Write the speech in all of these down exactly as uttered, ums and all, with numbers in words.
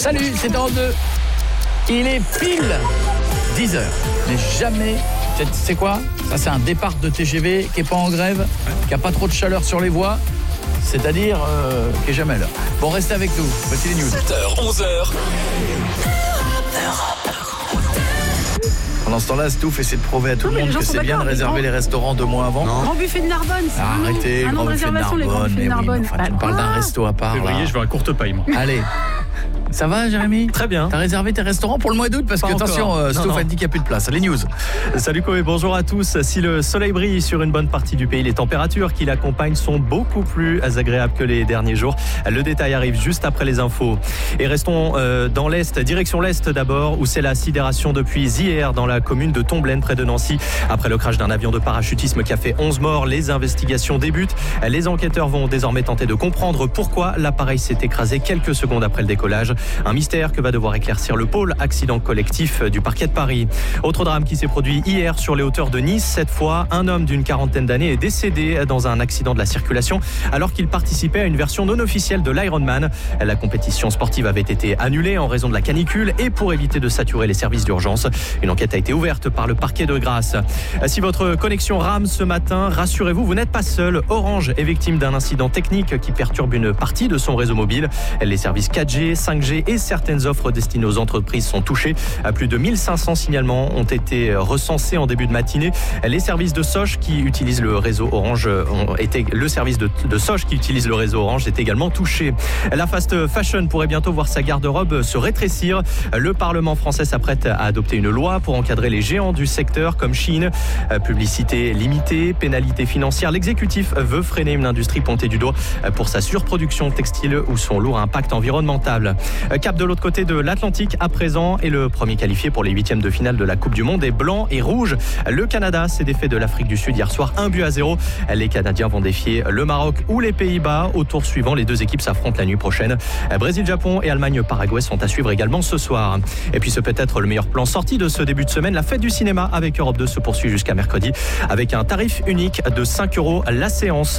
Salut, c'est Europe deux. Il est pile dix heures. Mais jamais, c'est quoi ? Ça, c'est un départ de T G V qui n'est pas en grève, qui n'a pas trop de chaleur sur les voies, c'est-à-dire euh, qui n'est jamais là. Bon, restez avec nous. Voici les news. sept heures, onze heures. Pendant ce temps-là, Stouff essaie de prouver à tout non, le monde que c'est bien de réserver les restaurants deux mois avant. Non. Grand buffet de Narbonne, c'est ah, arrêtez, un nom de réservation, les grands buffets de Narbonne. Oui, enfin, bah, tu me parles d'un resto à part. Février, là. je veux un courte paille, moi. Allez. Ça va, Jérémy ? Très bien. T'as réservé tes restaurants pour le mois d'août ? Parce Pas que, attention, euh, Stouff a dit qu'il n'y a plus de place. Les news. Salut Koé, bonjour à tous. Si le soleil brille sur une bonne partie du pays, les températures qui l'accompagnent sont beaucoup plus agréables que les derniers jours. Le détail arrive juste après les infos. Et restons euh, dans l'Est, direction l'Est d'abord, où c'est la sidération depuis hier dans la commune de Tomblaine, près de Nancy. Après le crash d'un avion de parachutisme qui a fait onze morts, les investigations débutent. Les enquêteurs vont désormais tenter de comprendre pourquoi l'appareil s'est écrasé quelques secondes après le décollage. Un mystère que va devoir éclaircir le pôle accident collectif du parquet de Paris. Autre drame qui s'est produit hier sur les hauteurs de Nice. Cette fois, un homme d'une quarantaine d'années est décédé dans un accident de la circulation alors qu'il participait à une version non officielle de l'Ironman. La compétition sportive avait été annulée en raison de la canicule et pour éviter de saturer les services d'urgence. Une enquête a été ouverte par le parquet de Grasse. Si votre connexion rame ce matin, rassurez-vous, vous n'êtes pas seul. Orange est victime d'un incident technique qui perturbe une partie de son réseau mobile. Les services quatre G, cinq G et certaines offres destinées aux entreprises sont touchées. Plus de mille cinq cents signalements ont été recensés en début de matinée. Les services de Soch qui utilisent le réseau Orange ont été, le service de, de Soch qui utilise le réseau Orange est également touché. La fast fashion pourrait bientôt voir sa garde-robe se rétrécir. Le Parlement français s'apprête à adopter une loi pour encadrer les géants du secteur comme Shein. Publicité limitée, pénalité financière. L'exécutif veut freiner une industrie pointée du doigt pour sa surproduction textile ou son lourd impact environnemental. Cap de l'autre côté de l'Atlantique à présent et le premier qualifié pour les huitièmes de finale de la Coupe du Monde est blanc et rouge. Le Canada s'est défait de l'Afrique du Sud hier soir, un but à zéro. Les Canadiens vont défier le Maroc ou les Pays-Bas. Au tour suivant, les deux équipes s'affrontent la nuit prochaine. Brésil, Japon et Allemagne, Paraguay sont à suivre également ce soir. Et puis ce peut être le meilleur plan sorti de ce début de semaine. La fête du cinéma avec Europe deux se poursuit jusqu'à mercredi avec un tarif unique de cinq euros la séance.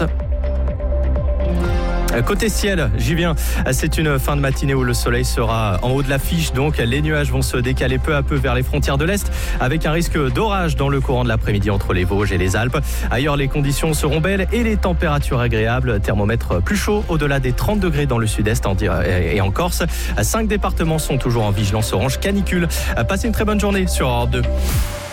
Côté ciel, j'y viens. C'est une fin de matinée où le soleil sera en haut de l'affiche. Donc les nuages vont se décaler peu à peu vers les frontières de l'Est avec un risque d'orage dans le courant de l'après-midi entre les Vosges et les Alpes. Ailleurs, les conditions seront belles et les températures agréables. Thermomètre plus chaud au-delà des trente degrés dans le sud-est et en Corse. Cinq départements sont toujours en vigilance orange canicule. Passez une très bonne journée sur Europe deux.